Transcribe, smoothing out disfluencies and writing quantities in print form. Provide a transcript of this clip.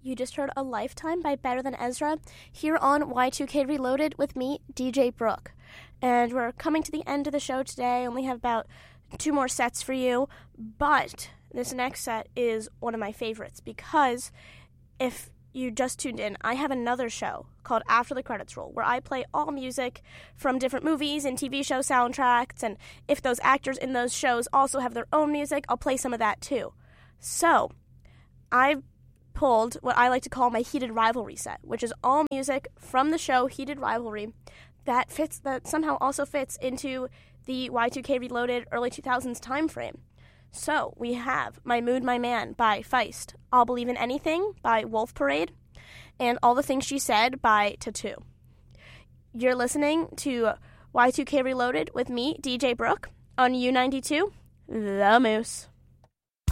You just heard A Lifetime by Better Than Ezra here on Y2K Reloaded with me, DJ Brooke. And we're coming to the end of the show today. I only have about 2 more sets for you, but this next set is one of my favorites because if you just tuned in, I have another show called After the Credits Roll where I play all music from different movies and TV show soundtracks, and if those actors in those shows also have their own music, I'll play some of that too. So, I've pulled what I like to call my Heated Rivalry set, which is all music from the show Heated Rivalry that somehow also fits into the Y2K Reloaded early 2000s time frame. So, we have My Mood, My Man by Feist, I'll Believe in Anything by Wolf Parade, and All the Things She Said by Tattoo. You're listening to Y2K Reloaded with me, DJ Brooke, on U92, The Moose.